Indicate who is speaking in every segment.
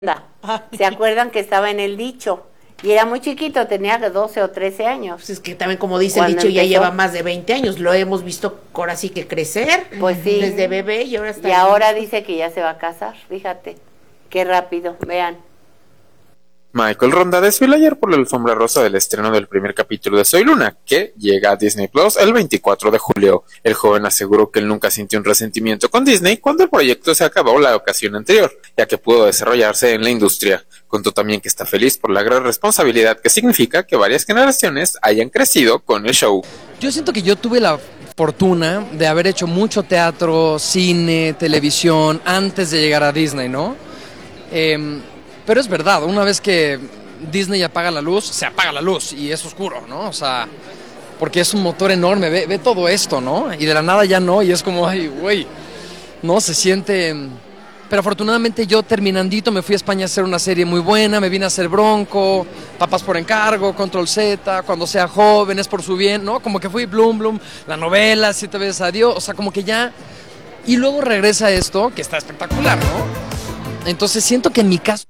Speaker 1: ¿Se acuerdan que estaba en el dicho? Y era muy chiquito, tenía 12 o 13 años.
Speaker 2: Pues es que también, como dice el dicho, ya lleva más de 20 años. Lo hemos visto ahora sí que crecer.
Speaker 1: Pues sí.
Speaker 2: Desde bebé y ahora está.
Speaker 1: Y ahora dice que ya se va a casar, fíjate. Qué rápido, vean.
Speaker 3: Michael Ronda desfila ayer por la alfombra rosa del estreno del primer capítulo de Soy Luna, que llega a Disney Plus el 24 de julio. El joven aseguró que él nunca sintió un resentimiento con Disney cuando el proyecto se acabó la ocasión anterior, ya que pudo desarrollarse en la industria. Contó también que está feliz por la gran responsabilidad que significa que varias generaciones hayan crecido con el show.
Speaker 4: Yo siento que yo tuve la fortuna de haber hecho mucho teatro, cine, televisión antes de llegar a Disney, ¿no? Pero es verdad, una vez que Disney apaga la luz, se apaga la luz y es oscuro, ¿no? O sea, porque es un motor enorme, ve todo esto, ¿no? Y de la nada ya no, y es como, ay, güey, ¿no? Se siente... Pero afortunadamente yo terminandito me fui a España a hacer una serie muy buena, me vine a hacer Bronco, Papás por Encargo, Control Z, Cuando sea joven, Es por su bien, ¿no? Como que fui Bloom, la novela, 7 veces adiós, o sea, como que ya... Y luego regresa esto, que está espectacular, ¿no? Entonces siento que en mi caso...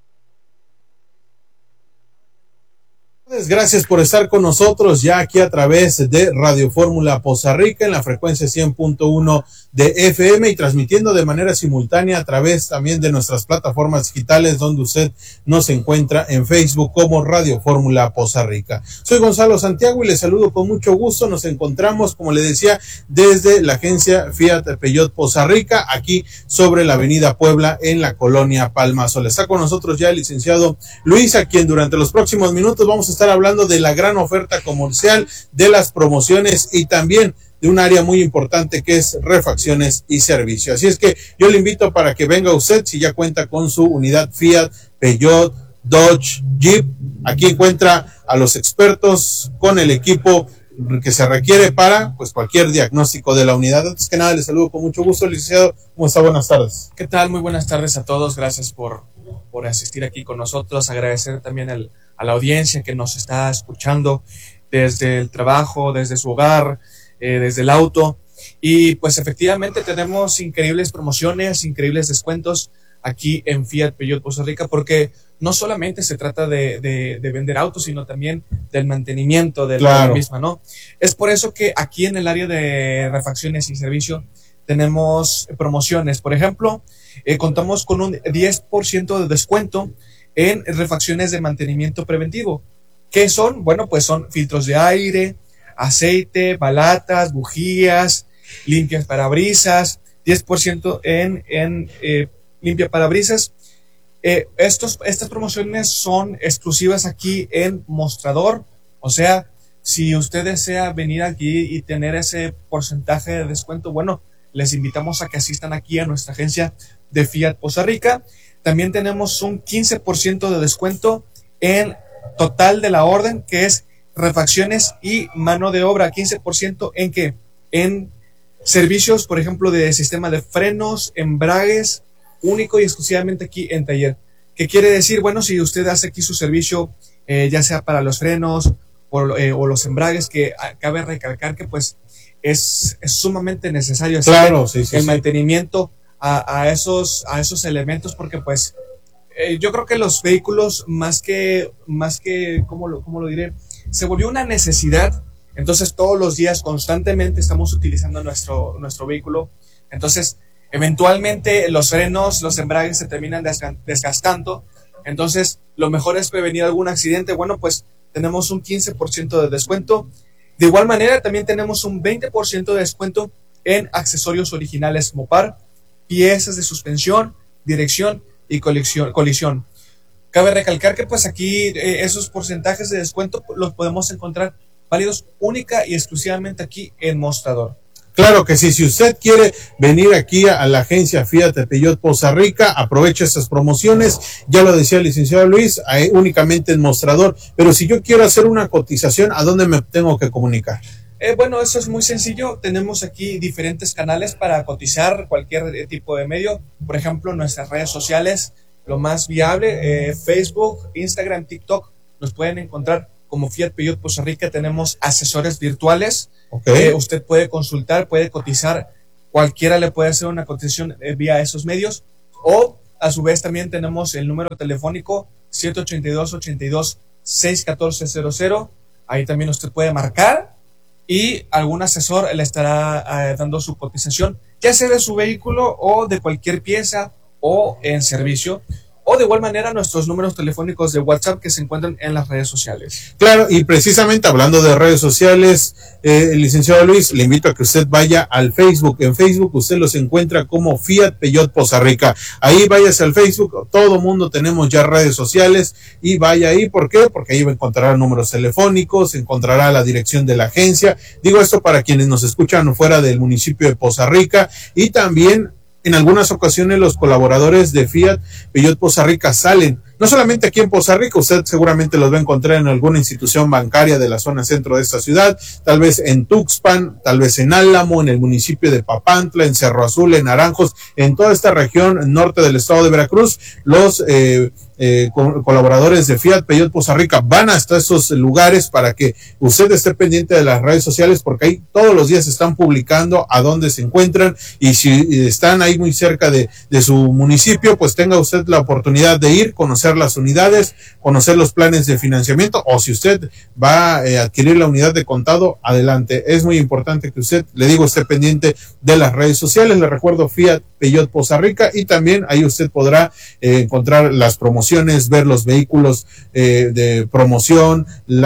Speaker 5: Gracias por estar con nosotros ya aquí a través de Radio Fórmula Poza Rica en la frecuencia 100.1 de FM y transmitiendo de manera simultánea a través también de nuestras plataformas digitales donde usted nos encuentra en Facebook como Radio Fórmula Poza Rica. Soy Gonzalo Santiago y le saludo con mucho gusto. Nos encontramos, como le decía, desde la agencia Fiat Peugeot Poza Rica, aquí sobre la avenida Puebla en la colonia Palma Sol. Está con nosotros ya el licenciado Luis, a quien durante los próximos minutos vamos a estar hablando de la gran oferta comercial, de las promociones y también de un área muy importante que es refacciones y servicio. Así es que yo le invito para que venga usted si ya cuenta con su unidad Fiat, Peugeot, Dodge, Jeep. Aquí encuentra a los expertos con el equipo que se requiere para pues cualquier diagnóstico de la unidad. Antes que nada, le saludo con mucho gusto, licenciado. ¿Cómo está? Buenas tardes.
Speaker 6: ¿Qué tal? Muy buenas tardes a todos. Gracias por asistir aquí con nosotros. Agradecer también a la audiencia que nos está escuchando desde el trabajo, desde su hogar, desde el auto. Y pues efectivamente tenemos increíbles promociones, increíbles descuentos aquí en Fiat Peugeot Poza Rica, porque no solamente se trata de vender autos, sino también del mantenimiento de la misma, ¿no? Es por eso que aquí en el área de refacciones y servicio tenemos promociones. Por ejemplo, contamos con un 10% de descuento en refacciones de mantenimiento preventivo. ¿Qué son? Bueno, pues son filtros de aire, aceite, balatas, bujías, limpias parabrisas, 10% en limpia parabrisas. Estas promociones son exclusivas aquí en Mostrador, o sea, si usted desea venir aquí y tener ese porcentaje de descuento, bueno, les invitamos a que asistan aquí a nuestra agencia de Fiat Poza Rica. También tenemos un 15% de descuento en total de la orden, que es refacciones y mano de obra. 15% en ¿qué? En servicios, por ejemplo, de sistema de frenos, embragues, único y exclusivamente aquí en taller. ¿Qué quiere decir? Bueno, si usted hace aquí su servicio, ya sea para los frenos o los embragues, que cabe recalcar que pues es sumamente necesario hacer el mantenimiento a esos elementos, porque pues yo creo que los vehículos más que ¿cómo lo diré? Se volvió una necesidad. Entonces todos los días constantemente estamos utilizando nuestro vehículo. Entonces eventualmente los frenos, los embragues se terminan desgastando. Entonces lo mejor es prevenir algún accidente. Bueno, pues tenemos un 15% de descuento. De igual manera también tenemos un 20% de descuento en accesorios originales Mopar, piezas de suspensión, dirección y colisión. Cabe recalcar que pues aquí esos porcentajes de descuento los podemos encontrar válidos única y exclusivamente aquí en Mostrador.
Speaker 5: Claro que sí, si usted quiere venir aquí a la agencia Fiat Peugeot Poza Rica, aproveche estas promociones, ya lo decía el licenciado Luis, únicamente en Mostrador, pero si yo quiero hacer una cotización, ¿a dónde me tengo que comunicar?
Speaker 6: Bueno, eso es muy sencillo. Tenemos aquí diferentes canales para cotizar cualquier tipo de medio. Por ejemplo, nuestras redes sociales, lo más viable, Facebook, Instagram, TikTok, nos pueden encontrar como Fiat Peugeot Poza Rica. Tenemos asesores virtuales. Usted puede consultar, puede cotizar, cualquiera le puede hacer una cotización vía esos medios, o a su vez también tenemos el número telefónico 782-82-61400. Ahí también usted puede marcar y algún asesor le estará dando su cotización, ya sea de su vehículo o de cualquier pieza o en servicio. O de igual manera nuestros números telefónicos de WhatsApp que se encuentran en las redes sociales.
Speaker 5: Claro, y precisamente hablando de redes sociales, licenciado Luis, le invito a que usted vaya al Facebook. En Facebook usted los encuentra como Fiat Peugeot Poza Rica. Ahí váyase al Facebook, todo mundo tenemos ya redes sociales y vaya ahí. ¿Por qué? Porque ahí va a encontrar números telefónicos, encontrará la dirección de la agencia. Digo esto para quienes nos escuchan fuera del municipio de Poza Rica, y también en algunas ocasiones los colaboradores de Fiat Peugeot Poza Rica salen, no solamente aquí en Poza Rica, usted seguramente los va a encontrar en alguna institución bancaria de la zona centro de esta ciudad, tal vez en Tuxpan, tal vez en Álamo, en el municipio de Papantla, en Cerro Azul, en Naranjos, en toda esta región norte del estado de Veracruz. Los colaboradores de Fiat Peugeot Poza Rica van hasta esos lugares para que usted esté pendiente de las redes sociales, porque ahí todos los días están publicando a dónde se encuentran, y si están ahí muy cerca de su municipio, pues tenga usted la oportunidad de ir, conocer las unidades, conocer los planes de financiamiento, o si usted va a adquirir la unidad de contado, adelante. Es muy importante que usted, le digo, esté pendiente de las redes sociales. Le recuerdo, Fiat Peugeot Poza Rica, y también ahí usted podrá encontrar las promociones, ver los vehículos de promoción,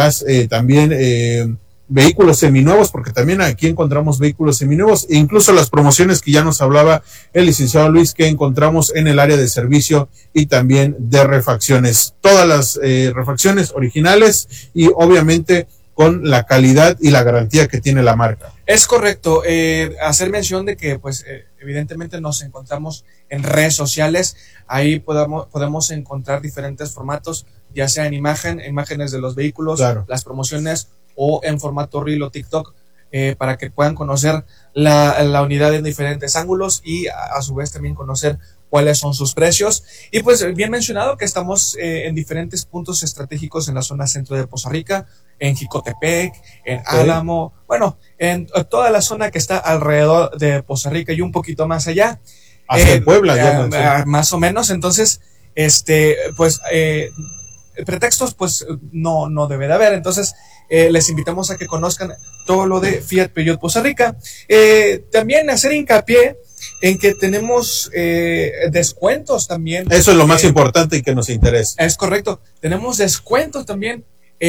Speaker 5: también vehículos seminuevos, porque también aquí encontramos vehículos seminuevos, e incluso las promociones que ya nos hablaba el licenciado Luis, que encontramos en el área de servicio y también de refacciones. Todas las refacciones originales y obviamente con la calidad y la garantía que tiene la marca.
Speaker 6: Es correcto, hacer mención de que pues evidentemente nos encontramos en redes sociales. Ahí podemos encontrar diferentes formatos, ya sea en imágenes de los vehículos, claro, las promociones, o en formato Reel o TikTok, para que puedan conocer la unidad en diferentes ángulos y a su vez también conocer cuáles son sus precios. Y pues bien mencionado que estamos en diferentes puntos estratégicos en la zona centro de Poza Rica, en Jicotepec, en Álamo, bueno, en toda la zona que está alrededor de Poza Rica y un poquito más allá.
Speaker 5: Hacia Puebla, ya
Speaker 6: más o menos. Entonces, pues pretextos pues no debe de haber. Entonces les invitamos a que conozcan todo lo de Fiat Peugeot Poza Rica. También hacer hincapié en que tenemos descuentos también.
Speaker 5: Eso es lo más importante y que nos interesa.
Speaker 6: Es correcto, tenemos descuentos también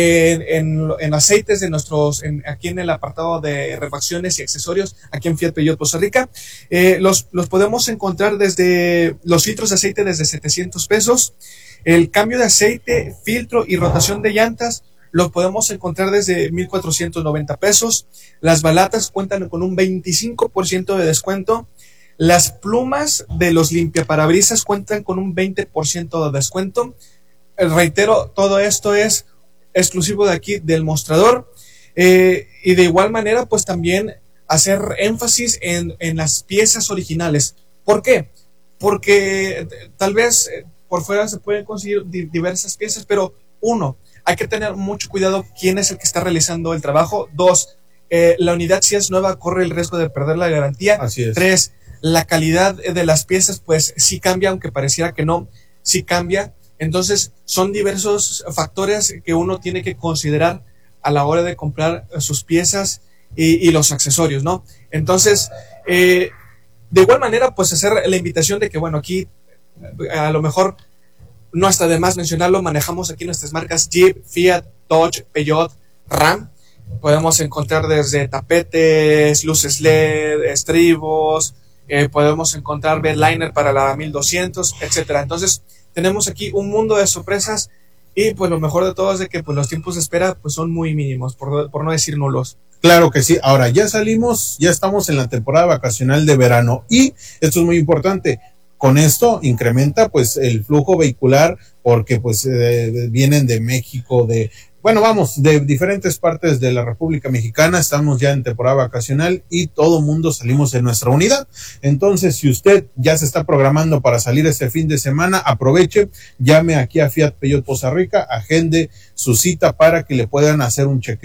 Speaker 6: en aceites de aquí en el apartado de refacciones y accesorios, aquí en Fiat Peugeot Poza Rica. Los podemos encontrar desde los filtros de aceite desde 700 pesos. El cambio de aceite, filtro y rotación de llantas lo podemos encontrar desde 1,490 pesos. Las balatas cuentan con un 25% de descuento. Las plumas de los limpiaparabrisas cuentan con un 20% de descuento. Reitero, todo esto es exclusivo de aquí del mostrador. Y de igual manera, pues también hacer énfasis en las piezas originales. ¿Por qué? Porque tal vez por fuera se pueden conseguir diversas piezas, pero uno, hay que tener mucho cuidado quién es el que está realizando el trabajo. Dos, la unidad, si es nueva, corre el riesgo de perder la garantía.
Speaker 5: Así es.
Speaker 6: Tres, la calidad de las piezas, pues sí cambia, aunque pareciera que no, sí cambia. Entonces, son diversos factores que uno tiene que considerar a la hora de comprar sus piezas y los accesorios, ¿no? Entonces, de igual manera, pues hacer la invitación de que, bueno, aquí a lo mejor no está de más mencionarlo, manejamos aquí nuestras marcas Jeep, Fiat, Dodge, Peugeot, Ram. Podemos encontrar desde tapetes, luces LED, estribos, podemos encontrar bedliner para la 1200, etcétera. Entonces, tenemos aquí un mundo de sorpresas y pues lo mejor de todo es de que pues los tiempos de espera pues son muy mínimos, por no decir nulos.
Speaker 5: Claro que sí. Ahora ya estamos en la temporada vacacional de verano y esto es muy importante. Con esto incrementa pues el flujo vehicular porque pues vienen de México, de diferentes partes de la República Mexicana. Estamos ya en temporada vacacional y todo mundo salimos de nuestra unidad. Entonces, si usted ya se está programando para salir este fin de semana, aproveche, llame aquí a Fiat Peugeot Poza Rica, agende su cita para que le puedan hacer un chequeo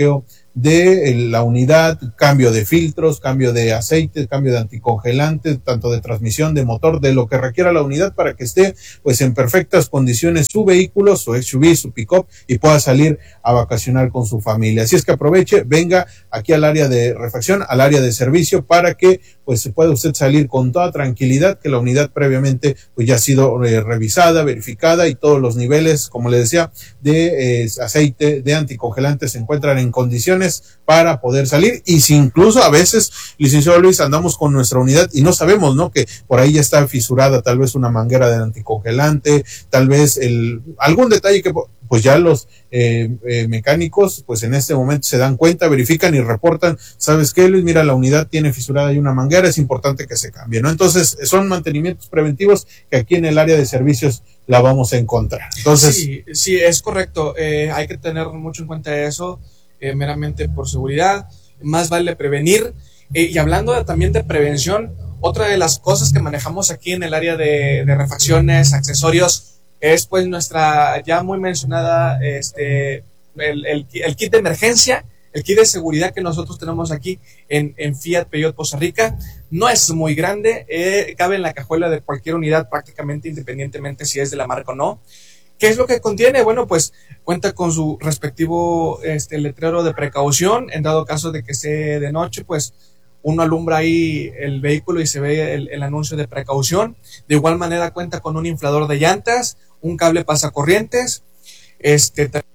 Speaker 5: de la unidad, cambio de filtros, cambio de aceite, cambio de anticongelante, tanto de transmisión, de motor, de lo que requiera la unidad para que esté pues en perfectas condiciones su vehículo, su SUV, su pick-up, y pueda salir a vacacionar con su familia. Así es que aproveche, venga aquí al área de refacción, al área de servicio, para que pues se pueda usted salir con toda tranquilidad, que la unidad previamente pues ya ha sido revisada, verificada, y todos los niveles, como le decía, de aceite, de anticongelante se encuentran en condiciones para poder salir. Y si incluso a veces, licenciado Luis, andamos con nuestra unidad y no sabemos, ¿no?, que por ahí ya está fisurada tal vez una manguera de anticongelante, tal vez algún detalle que pues ya los mecánicos pues en este momento se dan cuenta, verifican y reportan, ¿sabes qué, Luis? Mira, la unidad tiene fisurada ahí una manguera, es importante que se cambie, ¿no? Entonces son mantenimientos preventivos que aquí en el área de servicios la vamos a encontrar. Entonces,
Speaker 6: sí, es correcto, hay que tener mucho en cuenta eso, meramente por seguridad, más vale prevenir. Y hablando también de prevención, otra de las cosas que manejamos aquí en el área de refacciones, accesorios, es pues nuestra ya muy mencionada el kit de emergencia, el kit de seguridad que nosotros tenemos aquí en Fiat Peugeot Poza Rica. No es muy grande, cabe en la cajuela de cualquier unidad prácticamente, independientemente si es de la marca o no. ¿Qué es lo que contiene? Bueno, pues cuenta con su respectivo letrero de precaución. En dado caso de que esté de noche, pues uno alumbra ahí el vehículo y se ve el anuncio de precaución. De igual manera cuenta con un inflador de llantas, un cable pasacorrientes,